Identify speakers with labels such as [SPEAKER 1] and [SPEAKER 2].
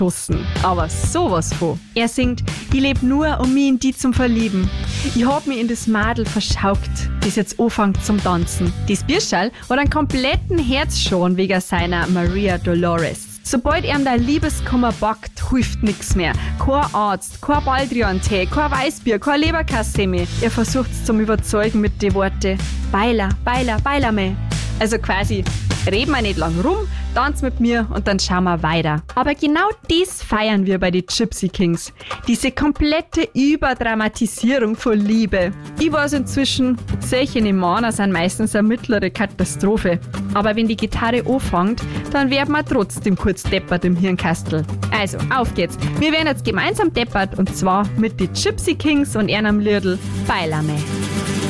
[SPEAKER 1] geschossen. Aber sowas von. Er singt, ich leb nur, um mich in die zum Verlieben. Ich hab mich in das Madel verschaugt, das jetzt anfängt zum Tanzen. Das Bierschall hat einen kompletten Herzschaden wegen seiner Maria Dolores. Sobald ihm der Liebeskummer packt, hilft nix mehr. Kein Arzt, kein Baldrian-Tee, kein Weißbier, kein Leberkassemi. Er versucht's zum Überzeugen mit den Worten Baila, baila, baila me. Also quasi, reden wir nicht lang rum, tanz mit mir und dann schauen wir weiter. Aber genau das feiern wir bei den Gypsy Kings. Diese komplette Überdramatisierung von Liebe. Ich weiß inzwischen, solche Männer sind meistens eine mittlere Katastrophe. Aber wenn die Gitarre anfängt, dann werden wir trotzdem kurz deppert im Hirnkastel. Also, auf geht's. Wir werden jetzt gemeinsam deppert und zwar mit den Gypsy Kings und ihrem Liedl Baila me.